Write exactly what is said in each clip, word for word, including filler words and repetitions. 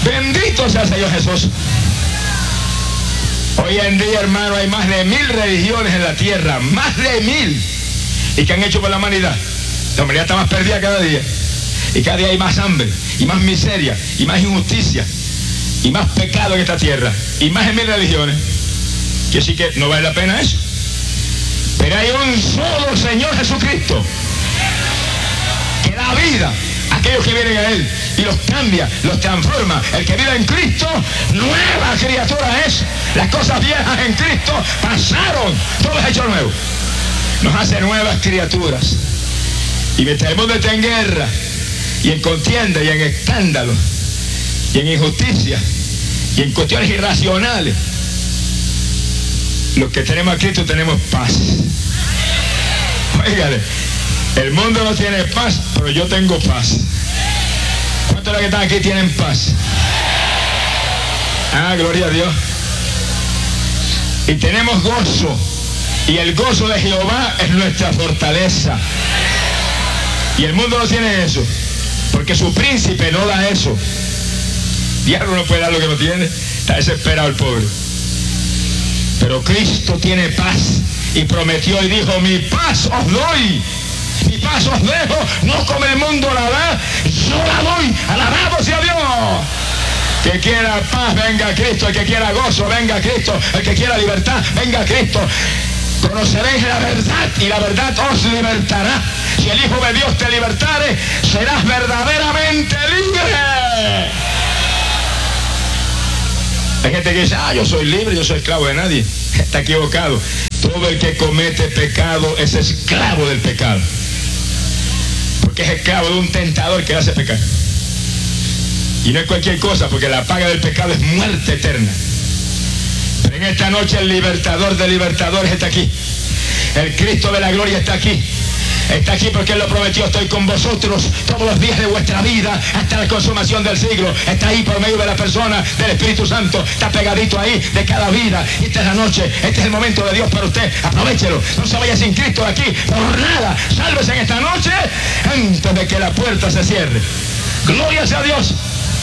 Bendito sea el Señor Jesús. Hoy en día, hermano, hay más de mil religiones en la tierra, más de mil. ¿Y qué han hecho por la humanidad? La humanidad está más perdida cada día. Y cada día hay más hambre, y más miseria, y más injusticia, y más pecado en esta tierra, y más de mil religiones. Y así que no vale la pena eso. Pero hay un solo Señor Jesucristo que da vida a aquellos que vienen a Él y los cambia, los transforma. El que vive en Cristo, nueva criatura es. Las cosas viejas en Cristo pasaron, todo es hecho nuevo. Nos hace nuevas criaturas. Y mientras el mundo está en guerra, y en contienda, y en escándalos, y en injusticia, y en cuestiones irracionales, los que tenemos a Cristo tenemos paz. Óigale, el mundo no tiene paz, pero yo tengo paz. ¿Cuántos de los que están aquí tienen paz? Ah, gloria a Dios. Y tenemos gozo, y el gozo de Jehová es nuestra fortaleza. Y el mundo no tiene eso, porque su príncipe no da eso. Diablo no puede dar lo que no tiene, está desesperado el pobre. Pero Cristo tiene paz y prometió y dijo: mi paz os doy, mi paz os dejo, no como el mundo la da, yo la doy. Alabado sea Dios. Que quiera paz, venga a Cristo. El que quiera gozo, venga a Cristo. El que quiera libertad, venga a Cristo. Conoceréis la verdad y la verdad os libertará. Si el Hijo de Dios te libertare, serás verdaderamente libre. Hay gente que dice: ah, yo soy libre, yo soy esclavo de nadie. Está equivocado. Todo el que comete pecado es esclavo del pecado. Porque es esclavo de un tentador que le hace pecar. Y no es cualquier cosa, porque la paga del pecado es muerte eterna. Pero en esta noche el libertador de libertadores está aquí. El Cristo de la gloria está aquí. Está aquí porque Él lo prometió: estoy con vosotros todos los días de vuestra vida hasta la consumación del siglo. Está ahí por medio de la persona del Espíritu Santo. Está pegadito ahí de cada vida. Y esta es la noche, este es el momento de Dios para usted. Aprovéchelo, no se vaya sin Cristo de aquí por nada. Sálvese en esta noche antes de que la puerta se cierre. Gloria sea a Dios.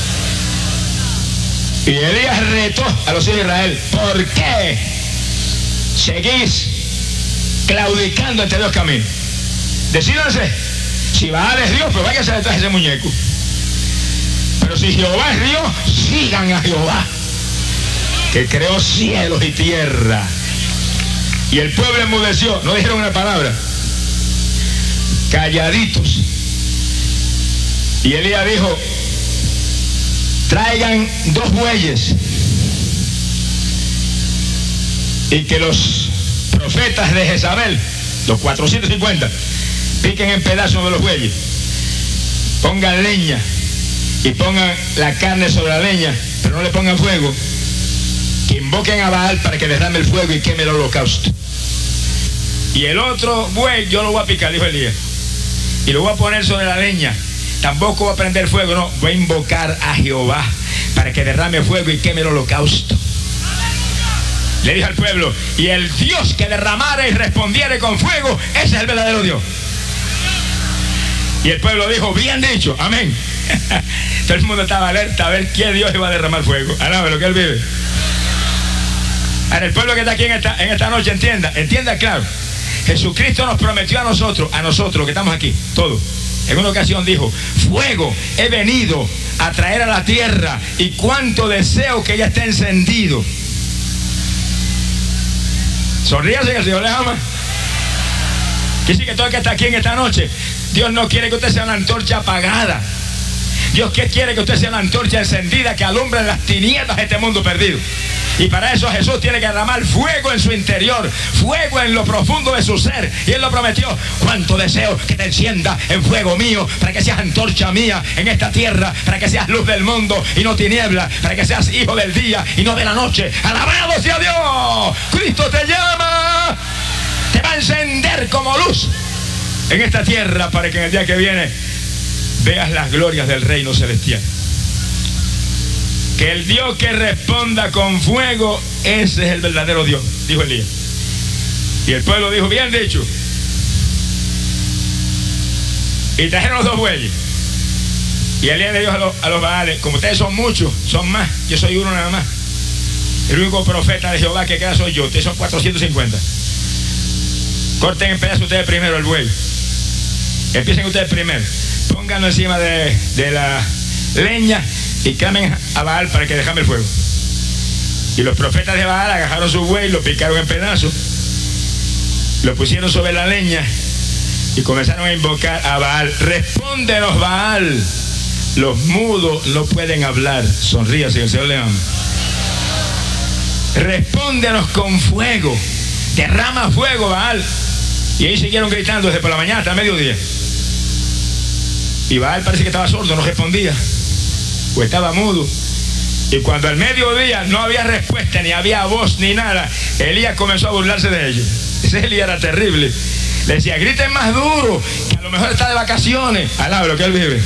Y Elías retó a los hijos de Israel: ¿por qué seguís claudicando entre dos caminos? Decídanse. Si Baal es Dios, pues váyanse detrás de ese muñeco. Pero si Jehová es Dios, sigan a Jehová, que creó cielos y tierra. Y el pueblo enmudeció, no dijeron una palabra, calladitos. Y Elías dijo: traigan dos bueyes y que los profetas de Jezabel, los cuatrocientos cincuenta, piquen en pedazos de los bueyes, pongan leña y pongan la carne sobre la leña, pero no le pongan fuego. Que invoquen a Baal para que derrame el fuego y queme el holocausto. Y el otro buey yo lo voy a picar, dijo Elías, y lo voy a poner sobre la leña. Tampoco voy a prender fuego, no, voy a invocar a Jehová para que derrame fuego y queme el holocausto. Le dijo al pueblo: y el Dios que derramare y respondiere con fuego, ese es el verdadero Dios. Y el pueblo dijo: bien dicho, amén. Todo el mundo estaba alerta a ver qué Dios iba a derramar fuego. Alaba lo que Él vive. Ahora, el pueblo que está aquí en esta, en esta noche entienda, entienda claro. Jesucristo nos prometió a nosotros, a nosotros que estamos aquí, todos. En una ocasión dijo: fuego he venido a traer a la tierra, y cuánto deseo que ella esté encendido. Sonríase, que el Señor les ama. Que sí, que todo el que está aquí en esta noche, Dios no quiere que usted sea una antorcha apagada. Dios que quiere que usted sea una antorcha encendida que alumbre las tinieblas de este mundo perdido. Y para eso Jesús tiene que derramar fuego en su interior, fuego en lo profundo de su ser. Y Él lo prometió: cuánto deseo que te encienda en fuego mío, para que seas antorcha mía en esta tierra, para que seas luz del mundo y no tiniebla, para que seas hijo del día y no de la noche. Alabado sea Dios. Cristo te llama, te va a encender como luz en esta tierra, para que en el día que viene veas las glorias del reino celestial. Que el Dios que responda con fuego, ese es el verdadero Dios, dijo Elías. Y el pueblo dijo: bien dicho. Y trajeron los dos bueyes. Y Elías le dijo a los, a los Baales, como ustedes son muchos, son más, yo soy uno nada más. El único profeta de Jehová que queda soy yo, ustedes son cuatrocientos cincuenta. Corten en pedazos ustedes primero el buey. Empiecen ustedes primero. Pónganlo encima de, de la leña y clamen a Baal para que déjame el fuego. Y los profetas de Baal agarraron su buey, lo picaron en pedazos, lo pusieron sobre la leña y comenzaron a invocar a Baal. Respóndenos, Baal. Los mudos no pueden hablar. Sonríase, el Señor le ama. Respóndenos con fuego. Derrama fuego, Baal. Y ahí siguieron gritando desde por la mañana hasta el mediodía. Y Baal parece que estaba sordo, no respondía, o estaba mudo. Y cuando al mediodía no había respuesta, ni había voz, ni nada, Elías comenzó a burlarse de ellos. Ese Elías era terrible. Le decía, griten más duro, que a lo mejor está de vacaciones. Alaba lo que él vive.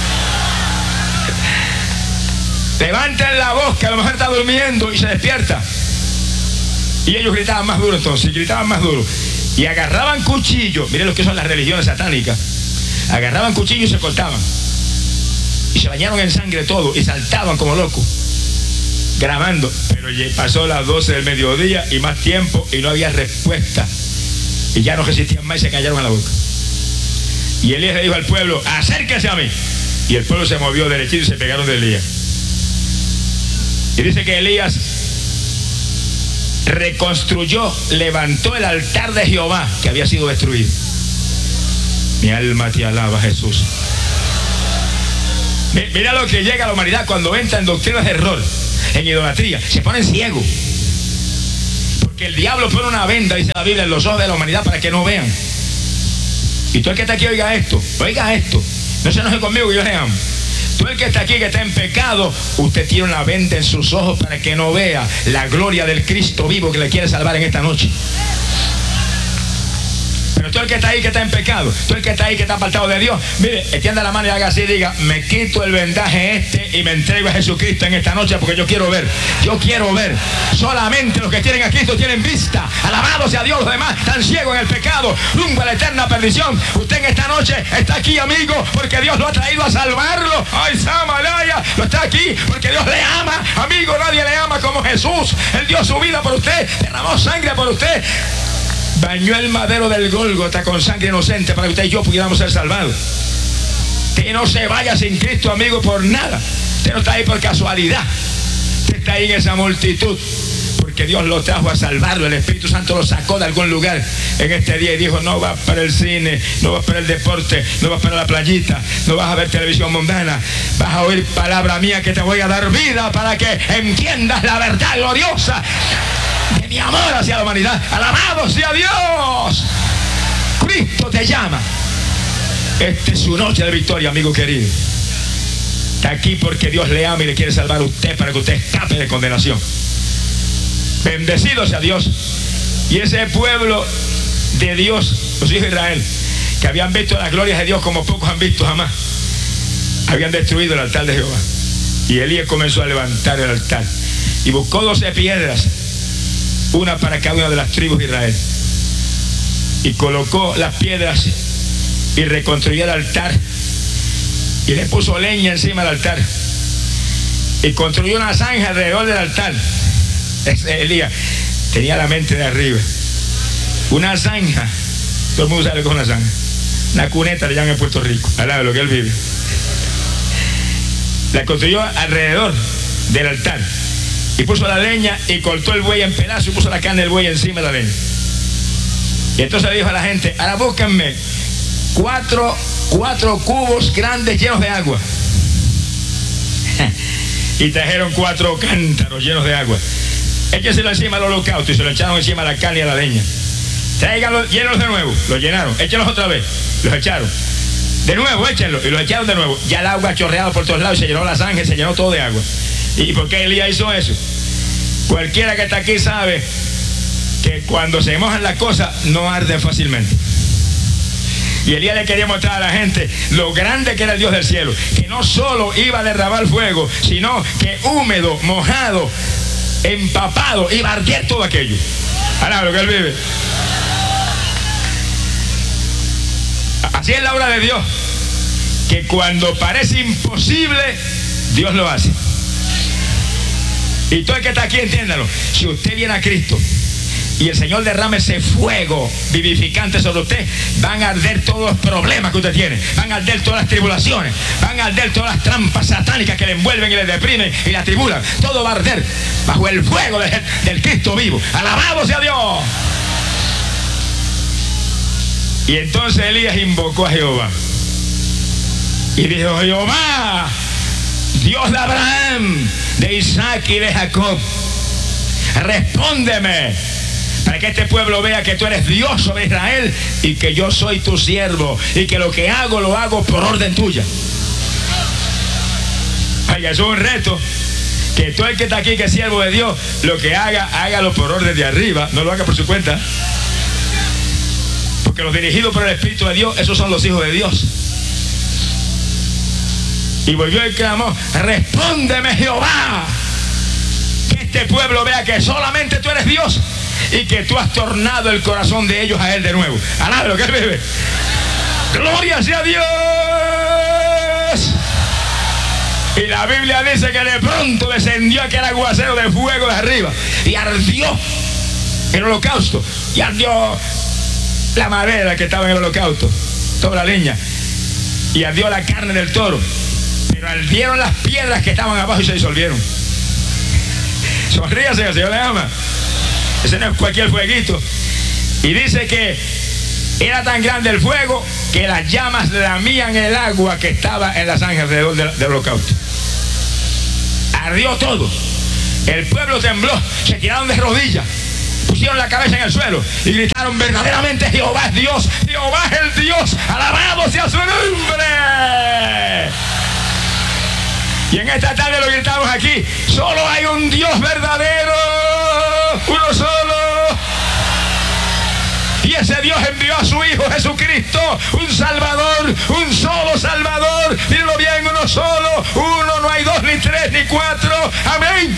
Levanten la voz, que a lo mejor está durmiendo y se despierta. Y ellos gritaban más duro entonces, gritaban más duro. Y agarraban cuchillos. Miren lo que son las religiones satánicas. Agarraban cuchillos y se cortaban. Y se bañaron en sangre todo. Y saltaban como locos, grabando. Pero pasó las doce del mediodía y más tiempo y no había respuesta. Y ya no resistían más y se callaron a la boca. Y Elías le dijo al pueblo, acérquense a mí. Y el pueblo se movió derechito y se pegaron de Elías. Y dice que Elías reconstruyó, levantó el altar de Jehová que había sido destruido. Mi alma te alaba, Jesús. Mira lo que llega a la humanidad cuando entra en doctrinas de error, en idolatría. Se ponen ciegos. Porque el diablo pone una venda, dice la Biblia, en los ojos de la humanidad para que no vean. Y tú el que está aquí, oiga esto, oiga esto. No se enoje conmigo, que yo le amo. Tú el que está aquí, que está en pecado, usted tiene una venda en sus ojos para que no vea la gloria del Cristo vivo que le quiere salvar en esta noche. Pero tú el que está ahí, que está en pecado, tú el que está ahí, que está apartado de Dios, mire, extienda la mano y haga así, diga, me quito el vendaje este y me entrego a Jesucristo en esta noche porque yo quiero ver, yo quiero ver. Solamente los que tienen a Cristo tienen vista. Alabado sea Dios, los demás están ciegos en el pecado, rumbo a la eterna perdición. Usted en esta noche está aquí, amigo, porque Dios lo ha traído a salvarlo. Ay, Samalaya, lo está aquí porque Dios le ama. Amigo, nadie le ama como Jesús. Él dio su vida por usted, derramó sangre por usted, bañó el madero del Gólgota con sangre inocente para que usted y yo pudiéramos ser salvados. Que no se vaya sin Cristo, amigo, por nada. Usted no está ahí por casualidad. Usted está ahí en esa multitud porque Dios lo trajo a salvarlo. El Espíritu Santo lo sacó de algún lugar en este día y dijo, no vas para el cine, no vas para el deporte, no vas para la playita, no vas a ver televisión mundana, vas a oír palabra mía que te voy a dar vida para que entiendas la verdad gloriosa de mi amor hacia la humanidad. Alabado sea Dios. Cristo te llama. Esta es su noche de victoria, amigo querido. Está aquí porque Dios le ama y le quiere salvar a usted para que usted escape de condenación. Bendecido sea Dios. Y ese pueblo de Dios, los hijos de Israel, que habían visto las glorias de Dios como pocos han visto jamás, habían destruido el altar de Jehová. Y Elías comenzó a levantar el altar y buscó doce piedras, una para cada una de las tribus de Israel, y colocó las piedras y reconstruyó el altar y le puso leña encima del altar y construyó una zanja alrededor del altar. Elías tenía la mente de arriba. Una zanja, todo el mundo sabe lo que es una zanja, una cuneta le llaman en Puerto Rico, al lado de lo que él vive. La construyó alrededor del altar y puso la leña y cortó el buey en pedazos y puso la carne del buey encima de la leña. Y entonces dijo a la gente, ahora búsquenme cuatro, cuatro cubos grandes llenos de agua. Y trajeron cuatro cántaros llenos de agua. Échenselo encima al holocausto y se lo echaron encima a la carne y a la leña. Tráiganlo, llénlos de nuevo. Los llenaron, échenlos otra vez. Los echaron. De nuevo, échenlo. Y los echaron de nuevo. Ya el agua chorreaba por todos lados y se llenó la zanja, se llenó todo de agua. ¿Y por qué Elías hizo eso? Cualquiera que está aquí sabe que cuando se mojan las cosas no arden fácilmente. Y Elías le quería mostrar a la gente lo grande que era el Dios del cielo, que no solo iba a derramar fuego, sino que húmedo, mojado, empapado, iba a arder todo aquello. Ahora lo que él vive. Así es la obra de Dios, que que cuando parece imposible, Dios lo hace. Y todo el que está aquí, entiéndalo. Si usted viene a Cristo y el Señor derrama ese fuego vivificante sobre usted, van a arder todos los problemas que usted tiene, van a arder todas las tribulaciones, van a arder todas las trampas satánicas que le envuelven y le deprimen y le atribulan. Todo va a arder bajo el fuego de, del Cristo vivo. ¡Alabado sea Dios! Y entonces Elías invocó a Jehová y dijo: Jehová, Dios de Abraham, de Isaac y de Jacob, respóndeme, para que este pueblo vea que tú eres Dios sobre Israel y que yo soy tu siervo y que lo que hago lo hago por orden tuya. Oiga, eso es un reto. Que todo el que está aquí, que es siervo de Dios, lo que haga, hágalo por orden de arriba, no lo haga por su cuenta. Porque los dirigidos por el Espíritu de Dios, esos son los hijos de Dios. Y volvió y clamó: respóndeme, Jehová, que este pueblo vea que solamente tú eres Dios y que tú has tornado el corazón de ellos a él de nuevo. Alabe lo que él vive. Gloria sea Dios. Y la Biblia dice que de pronto descendió aquel aguacero de fuego de arriba y ardió el holocausto, y ardió la madera que estaba en el holocausto, toda la leña, y ardió la carne del toro, pero ardieron las piedras que estaban abajo y se disolvieron. Sonríase, el Señor le ama. Ese no es cualquier fueguito. Y dice que era tan grande el fuego que las llamas lamían el agua que estaba en la zanja alrededor del, del holocausto. Ardió todo. El pueblo tembló, se tiraron de rodillas, pusieron la cabeza en el suelo y gritaron: verdaderamente Jehová es Dios, Jehová es el Dios, alabado sea su nombre. Y en esta tarde lo gritamos aquí: solo hay un Dios verdadero, uno solo. Y ese Dios envió a su Hijo Jesucristo, un Salvador, un solo Salvador. Mírenlo bien, uno solo, uno, no hay dos, ni tres, ni cuatro. Amén.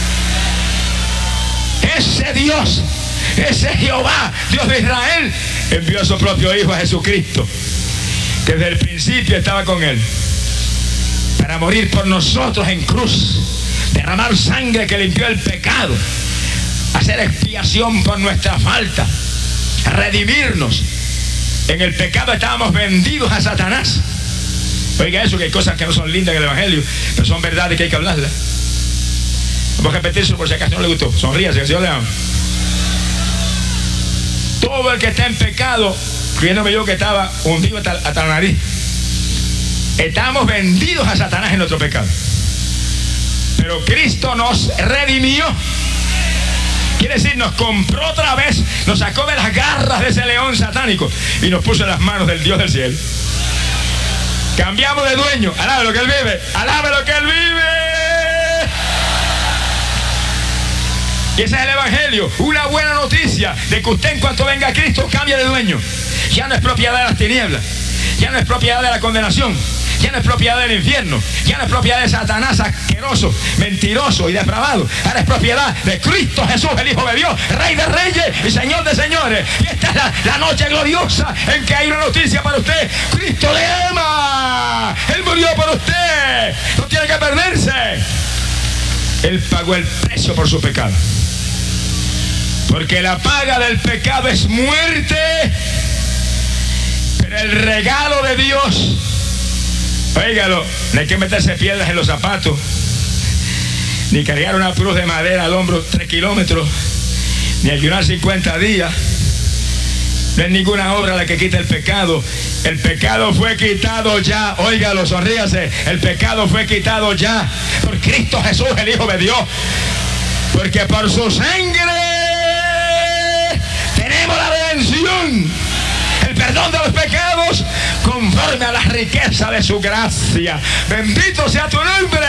Ese Dios, ese Jehová, Dios de Israel, envió a su propio Hijo, a Jesucristo, que desde el principio estaba con él, para morir por nosotros en cruz, derramar sangre que limpió el pecado, hacer expiación por nuestra falta, redimirnos. En el pecado estábamos vendidos a Satanás. Oiga eso, que hay cosas que no son lindas en el Evangelio, pero son verdades que hay que hablarlas. Vamos a repetir eso por si acaso no le gustó. Sonríase, que el Señor le ama. Todo el que está en pecado, creyéndome yo que estaba hundido hasta, hasta la nariz, estamos vendidos a Satanás en nuestro pecado. Pero Cristo nos redimió. Quiere decir, nos compró otra vez, nos sacó de las garras de ese león satánico y nos puso en las manos del Dios del cielo. Cambiamos de dueño. Alabe lo que él vive. Alabe lo que él vive. Y ese es el Evangelio. Una buena noticia de que usted, en cuanto venga a Cristo, cambia de dueño. Ya no es propiedad de las tinieblas, ya no es propiedad de la condenación, ya no es propiedad del infierno, ya no es propiedad de Satanás asqueroso, mentiroso y depravado. Ahora es propiedad de Cristo Jesús, el Hijo de Dios, Rey de reyes y Señor de señores. Y esta es la, la noche gloriosa en que hay una noticia para usted. Cristo le ama, Él murió por usted, no tiene que perderse. Él pagó el precio por su pecado, porque la paga del pecado es muerte, pero el regalo de Dios, óigalo, no hay que meterse piedras en los zapatos, ni cargar una cruz de madera al hombro tres kilómetros, ni ayunar cincuenta días. No es ninguna obra la que quita el pecado. El pecado fue quitado ya. Óigalo, sonríase. El pecado fue quitado ya por Cristo Jesús, el Hijo de Dios. Porque por su sangre tenemos la redención, el perdón de los pecados, conforme a la riqueza de su gracia. Bendito sea tu nombre.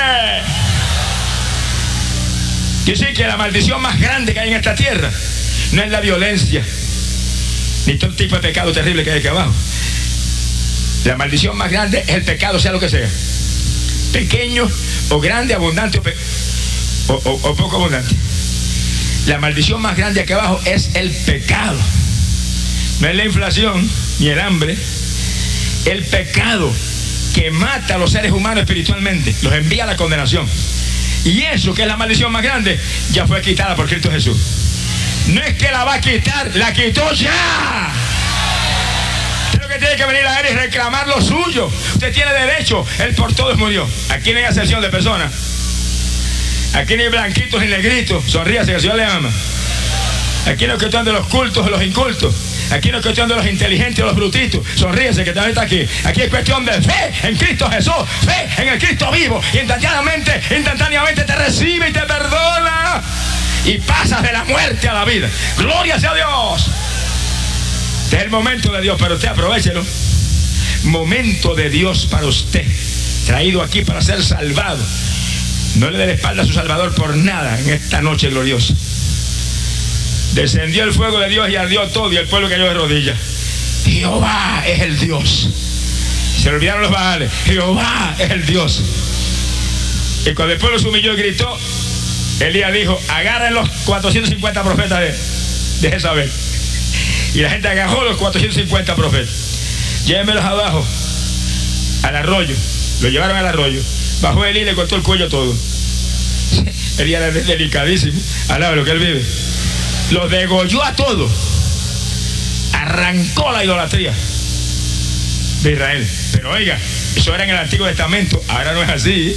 Yo sé que la maldición más grande que hay en esta tierra no es la violencia, ni todo tipo de pecado terrible que hay aquí abajo. La maldición más grande es el pecado, sea lo que sea, pequeño o grande, abundante o, pe o, o, o poco abundante. La maldición más grande aquí abajo es el pecado. No es la inflación ni el hambre, el pecado. que mata a los seres humanos espiritualmente, los envía a la condenación. Y eso, que es la maldición más grande, ya fue quitada por Cristo Jesús. No es que la va a quitar, la quitó ya. Usted lo que tiene que venir a él y reclamar lo suyo. Usted tiene derecho, él por todos murió. Aquí no hay excepción de personas. Aquí no hay blanquitos ni negritos. Sonríase, que el Señor le ama. Aquí no es cuestión de los cultos o los incultos. Aquí no es cuestión de los inteligentes o los brutitos. Sonríese, que también está aquí. Aquí es cuestión de fe en Cristo Jesús. Fe en el Cristo vivo. Y instantáneamente, instantáneamente te recibe y te perdona. Y pasas de la muerte a la vida. Gloria sea a Dios. Este es el momento de Dios, pero usted aprovéchelo. Momento de Dios para usted. Traído aquí para ser salvado. No le dé la espalda a su Salvador por nada en esta noche gloriosa. Descendió el fuego de Dios y ardió todo, y el pueblo cayó de rodillas. Jehová es el Dios. Se le olvidaron los Baales. Jehová es el Dios. Y cuando el pueblo se humilló y gritó, Elías dijo: agarren los cuatrocientos cincuenta profetas de, de Jezabel. Y la gente agarró los cuatrocientos cincuenta profetas. Llévenmelos abajo al arroyo. Lo llevaron al arroyo. Bajó Elías y le cortó el cuello todo. Elías era delicadísimo. Alaba lo que él vive. Los degolló a todos. Arrancó la idolatría de Israel. Pero oiga, eso era en el Antiguo Testamento. Ahora no es así.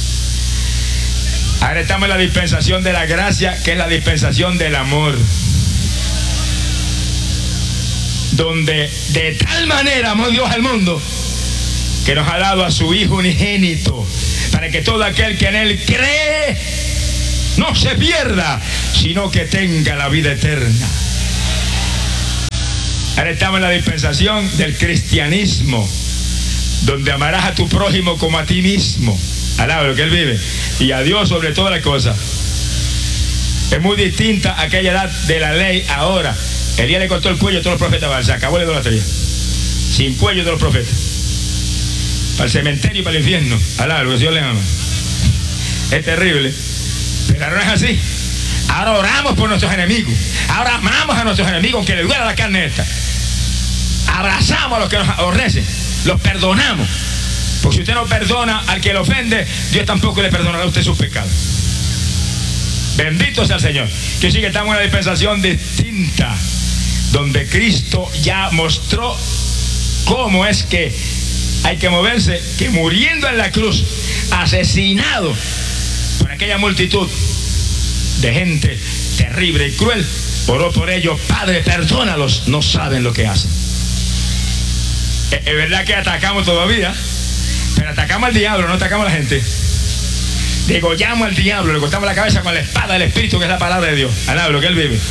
Ahora estamos en la dispensación de la gracia, que es la dispensación del amor, donde de tal manera amó Dios al mundo que nos ha dado a su Hijo unigénito, para que todo aquel que en él cree no se pierda, sino que tenga la vida eterna. Ahora estamos en la dispensación del cristianismo, donde amarás a tu prójimo como a ti mismo. Alaba lo que él vive. Y a Dios sobre todas las cosas. Es muy distinta a aquella edad de la ley ahora. Elías le cortó el cuello a todos los profetas Baal. Se acabó la idolatría. Sin cuello de los profetas. Para el cementerio y para el infierno. Alaba lo que el Señor le ama. Es terrible. Pero ahora no es así. Ahora oramos por nuestros enemigos. Ahora amamos a nuestros enemigos, aunque les duela la carne esta. Abrazamos a los que nos aborrecen. Los perdonamos. Porque si usted no perdona al que le ofende, Dios tampoco le perdonará a usted sus pecados. Bendito sea el Señor. Que sí, que estamos en una dispensación distinta, donde Cristo ya mostró cómo es que hay que moverse, que muriendo en la cruz, asesinado por aquella multitud de gente terrible y cruel, oró por ellos: Padre, perdónalos, no saben lo que hacen. Es verdad que atacamos todavía, pero atacamos al diablo, no atacamos a la gente. Degollamos al diablo, le cortamos la cabeza con la espada del Espíritu, que es la palabra de Dios. Alaba lo que él vive.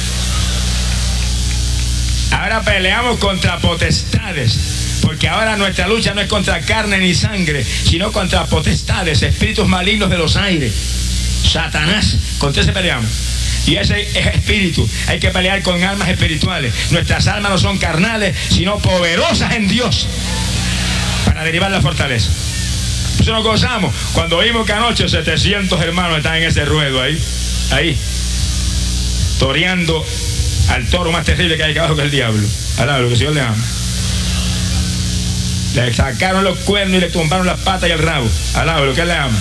Ahora peleamos contra potestades, porque ahora nuestra lucha no es contra carne ni sangre, sino contra potestades, espíritus malignos de los aires. Satanás, contra ese peleamos. Y ese es espíritu. Hay que pelear con armas espirituales. Nuestras armas no son carnales, sino poderosas en Dios para derivar la fortaleza. Por eso nos gozamos cuando oímos que anoche setecientos hermanos están en ese ruedo ahí, ahí, toreando al toro más terrible que hay acá abajo, que es el diablo. Alaba lo que el Señor le ama. Le sacaron los cuernos y le tumbaron las patas y el rabo. Alaba lo que él le ama.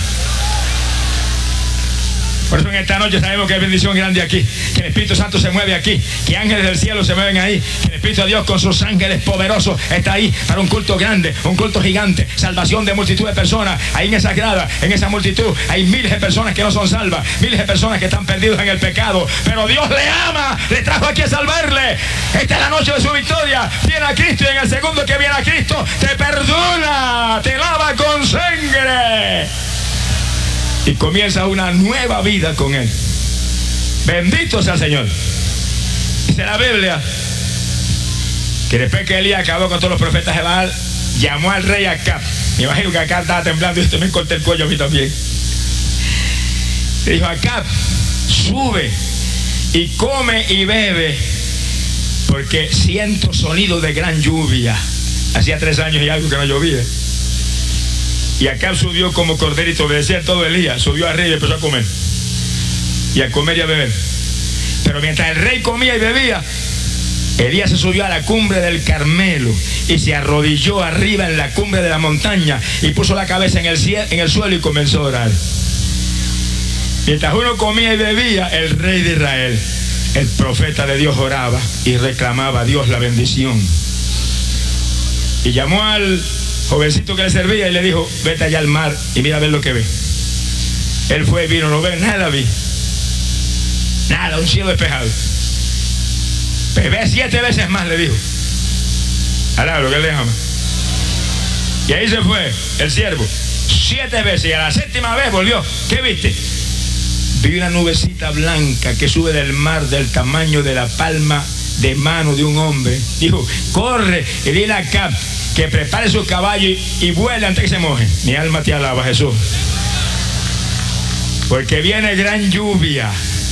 Por eso en esta noche sabemos que hay bendición grande aquí, que el Espíritu Santo se mueve aquí, que ángeles del cielo se mueven ahí, que el Espíritu de Dios con sus ángeles poderosos está ahí para un culto grande, un culto gigante, salvación de multitud de personas. Ahí en esa grada, en esa multitud, hay miles de personas que no son salvas, miles de personas que están perdidos en el pecado, pero Dios le ama, le trajo aquí a salvarle. Esta es la noche de su victoria. Viene a Cristo, y en el segundo que viene a Cristo te perdona, te lava con sangre y comienza una nueva vida con él. Bendito sea el Señor. Dice la Biblia que después que Elías acabó con todos los profetas de Baal, llamó al rey Acab. Me imagino que Acab estaba temblando y usted me corté el cuello a mí también. Le dijo: Acab, sube y come y bebe, porque siento sonido de gran lluvia. Hacía tres años y algo que no llovía. Y Acab subió como corderito, obedecía todo el día, subió arriba y empezó a comer. Y a comer y a beber. Pero mientras el rey comía y bebía, Elías se subió a la cumbre del Carmelo y se arrodilló arriba en la cumbre de la montaña y puso la cabeza en el, en el suelo y comenzó a orar. Mientras uno comía y bebía, el rey de Israel, el profeta de Dios, oraba y reclamaba a Dios la bendición. Y llamó al jovencito que le servía y le dijo: vete allá al mar y mira a ver lo que ve. Él fue y vino, no ve nada, vi nada, un cielo despejado. Ve siete veces más, le dijo. Alá, lo que él le llama. Y ahí se fue el siervo siete veces, y a la séptima vez volvió. ¿Qué viste? Vi una nubecita blanca que sube del mar del tamaño de la palma de mano de un hombre. Dijo: corre y dile a Acab que prepare su caballo y, y vuele antes que se moje. Mi alma te alaba, Jesús, porque viene gran lluvia.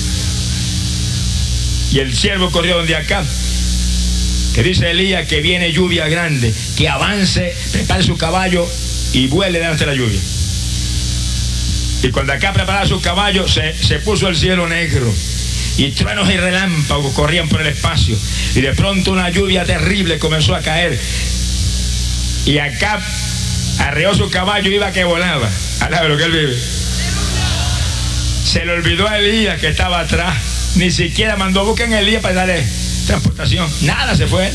Y el siervo corrió donde Acab, que dice Elías que viene lluvia grande, que avance, prepare su caballo y vuele delante de la lluvia. Y cuando Acab preparaba su caballo, se, se puso el cielo negro y truenos y relámpagos corrían por el espacio, y de pronto una lluvia terrible comenzó a caer, y Acab arreó su caballo y iba que volaba. Alaba lo que él vive. Se le olvidó a Elías que estaba atrás. Ni siquiera mandó buscar a Elías para darle transportación. Nada, se fue.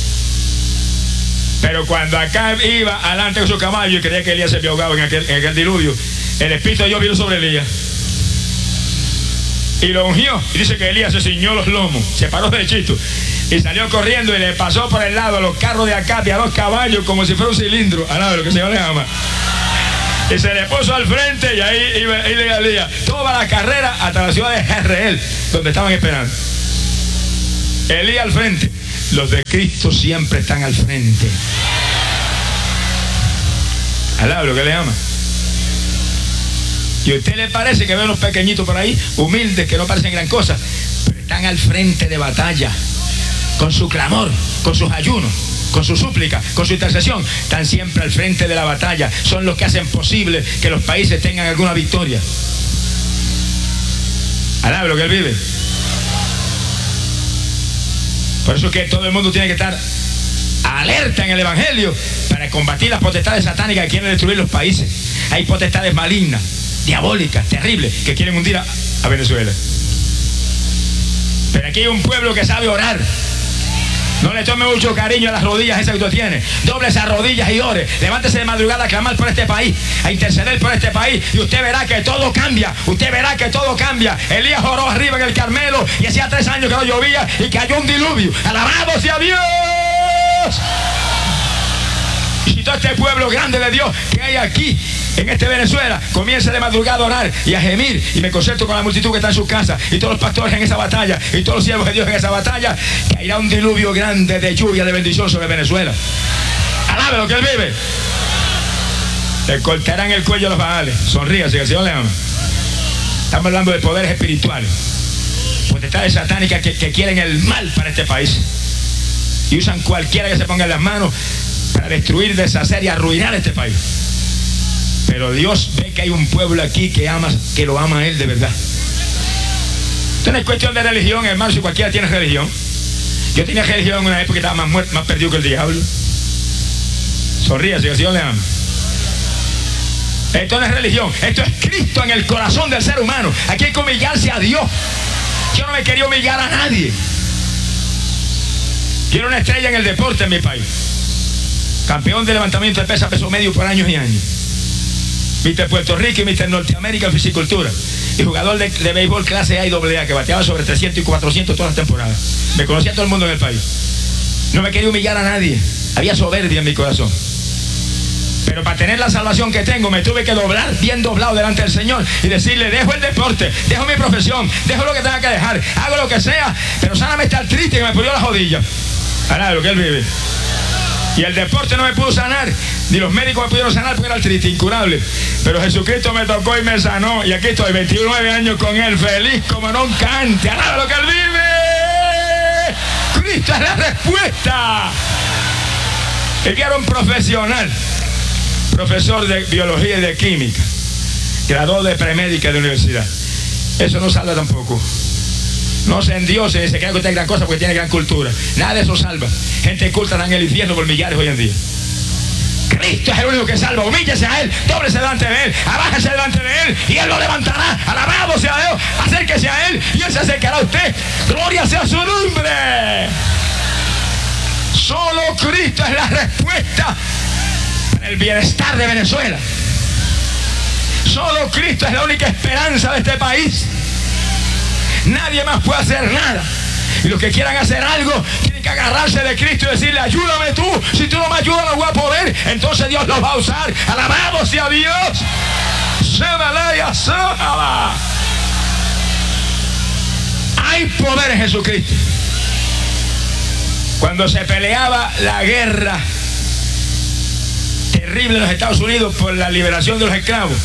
Pero cuando Acab iba adelante con su caballo y creía que Elías se había ahogado en aquel, en aquel diluvio, el Espíritu de Dios vino sobre Elías y lo ungió. Y dice que Elías se ciñó los lomos, se paró derechito y salió corriendo y le pasó por el lado a los carros de Acab y a los caballos como si fuera un cilindro. A nada, lo que el Señor le ama. Y se le puso al frente y ahí iba Elías toda la carrera hasta la ciudad de Jezreel, donde estaban esperando. Elías al frente. Los de Cristo siempre están al frente. Alaba lo que le ama. Y a usted le parece que ve unos pequeñitos por ahí, humildes, que no parecen gran cosa, pero están al frente de batalla, con su clamor, con sus ayunos, con su súplica, con su intercesión. Están siempre al frente de la batalla. Son los que hacen posible que los países tengan alguna victoria. Alaba lo que él vive. Por eso es que todo el mundo tiene que estar alerta en el Evangelio para combatir las potestades satánicas que quieren destruir los países. Hay potestades malignas, diabólicas, terribles, que quieren hundir a, a Venezuela. Pero aquí hay un pueblo que sabe orar. No le tome mucho cariño a las rodillas esas que usted tiene. Doble esas rodillas y ore. Levántese de madrugada a clamar por este país, a interceder por este país, y usted verá que todo cambia. Usted verá que todo cambia. Elías oró arriba en el Carmelo y hacía tres años que no llovía y cayó un diluvio. ¡Alabado sea Dios! Y todo este pueblo grande de Dios que hay aquí en este Venezuela comienza de madrugada a orar y a gemir, y me concerto con la multitud que está en sus casas y todos los pastores en esa batalla y todos los siervos de Dios en esa batalla. Caerá un diluvio grande de lluvia, de bendición sobre Venezuela. Alabe lo que él vive. Le cortarán el cuello a los baales. Sonríase, que el Señor le ama. Estamos hablando de poderes espirituales, potestades satánicas que, que quieren el mal para este país y usan cualquiera que se ponga en las manos para destruir, deshacer y arruinar este país. Pero Dios ve que hay un pueblo aquí que ama, que lo ama a Él de verdad. Esto no es cuestión de religión, hermano. Si cualquiera tiene religión. Yo tenía religión en una época que estaba más muerto, más perdido que el diablo. Sonríe, si el Señor le ama. Esto no es religión, esto es Cristo en el corazón del ser humano. Aquí hay que humillarse a Dios. Yo no me quería humillar a nadie. Quiero una estrella en el deporte en mi país. Campeón de levantamiento de pesa, peso medio por años y años. mister Puerto Rico y mister Norteamérica en fisicultura. Y jugador de, de béisbol clase A y doble A, que bateaba sobre trescientos y cuatrocientos todas las temporadas. Me conocía todo el mundo en el país. No me quería humillar a nadie. Había soberbia en mi corazón. Pero para tener la salvación que tengo, me tuve que doblar bien doblado delante del Señor y decirle: dejo el deporte, dejo mi profesión, dejo lo que tenga que dejar, hago lo que sea, pero sáname esta artritis que me pudrió las rodillas. Ahora lo que él vive. Y el deporte no me pudo sanar, ni los médicos me pudieron sanar porque era artritis incurable. Pero Jesucristo me tocó y me sanó, y aquí estoy, veintinueve años con Él, feliz como nunca antes. ¡Alaba lo que Él vive! Cristo es la respuesta. Él era un profesional, profesor de biología y de química, graduado de premédica de universidad. Eso no salva tampoco. No se endiosen y se crean que usted es gran cosa porque tiene gran cultura. Nada de eso salva. Gente culta está en el infierno por millares hoy en día. Cristo es el único que salva. Humíllese a Él, dóblese delante de Él, abájese delante de Él y Él lo levantará. Alabado sea Dios, acérquese a Él y Él se acercará a usted. Gloria sea su nombre. Solo Cristo es la respuesta para el bienestar de Venezuela. Solo Cristo es la única esperanza de este país. Nadie más puede hacer nada. Y los que quieran hacer algo tienen que agarrarse de Cristo y decirle: ayúdame tú. Si tú no me ayudas no voy a poder. Entonces Dios los va a usar. Alabado sea Dios. Hay poder en Jesucristo. Cuando se peleaba la guerra terrible en los Estados Unidos por la liberación de los esclavos,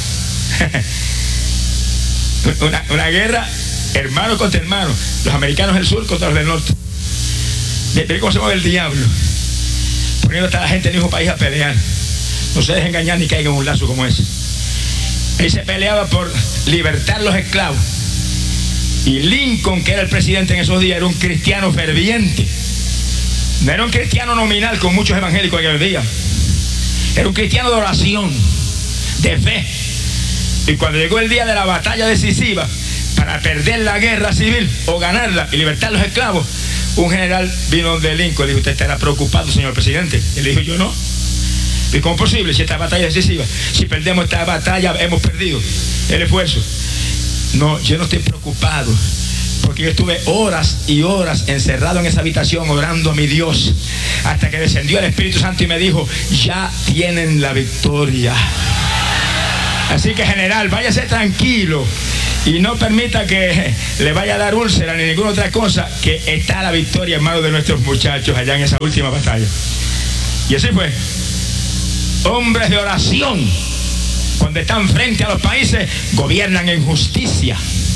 una, una guerra hermano contra hermano, los americanos del sur contra los del norte. Miren cómo se mueve el diablo, poniendo a toda la gente en el mismo país a pelear. No se dejen engañar ni caigan en un lazo como ese. Ahí se peleaba por libertar los esclavos. Y Lincoln, que era el presidente en esos días, era un cristiano ferviente. No era un cristiano nominal con muchos evangélicos en el día. Era un cristiano de oración, de fe. Y cuando llegó el día de la batalla decisiva para perder la guerra civil o ganarla y libertar a los esclavos, un general vino de Lincoln y le dijo: usted estará preocupado, señor presidente. Y le dijo: yo no. ¿Y cómo es posible si esta batalla es decisiva? Si perdemos esta batalla, hemos perdido el esfuerzo. No, yo no estoy preocupado, porque yo estuve horas y horas encerrado en esa habitación orando a mi Dios, hasta que descendió el Espíritu Santo y me dijo: ya tienen la victoria. Así que, general, váyase tranquilo y no permita que le vaya a dar úlcera ni ninguna otra cosa, que está la victoria en manos de nuestros muchachos allá en esa última batalla. Y así fue. Hombres de oración, cuando están frente a los países, gobiernan en justicia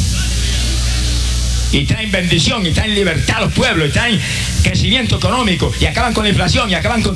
y traen bendición y traen libertad a los pueblos y traen crecimiento económico y acaban con la inflación y acaban con